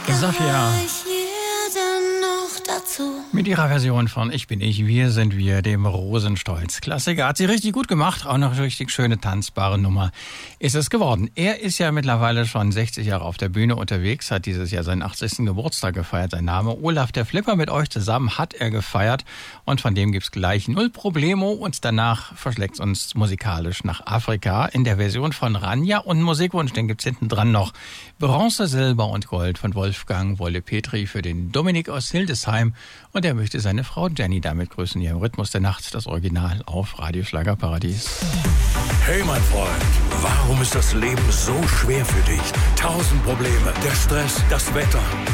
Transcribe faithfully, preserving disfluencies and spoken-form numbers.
Safia. Mit ihrer Version von Ich bin ich, wir sind wir, dem Rosenstolz-Klassiker. Hat sie richtig gut gemacht, auch noch richtig schöne tanzbare Nummer ist es geworden. Er ist ja mittlerweile schon sechzig Jahre auf der Bühne unterwegs, hat dieses Jahr seinen achtzigsten Geburtstag gefeiert. Sein Name Olaf der Flipper, mit euch zusammen hat er gefeiert und von dem gibt's gleich null Problemo und danach verschlägt's uns musikalisch nach Afrika in der Version von Rania und Musikwunsch, den gibt's hinten dran noch Bronze, Silber und Gold von Wolfgang Wolle Petri für den Dominik aus Hildesheim. Und er möchte seine Frau Jenny damit grüßen, hier im Rhythmus der Nacht, das Original auf Radio Schlagerparadies. Hey mein Freund, warum ist das Leben so schwer für dich? Tausend Probleme, der Stress, das Wetter.